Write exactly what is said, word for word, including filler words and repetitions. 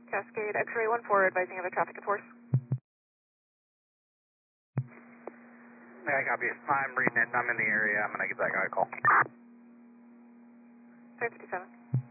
Cascade X-ray one four advising of a traffic enforce. Yeah, I copy. I'm reading it. I'm in the area. I'm going to give that guy a call. five fifty-seven.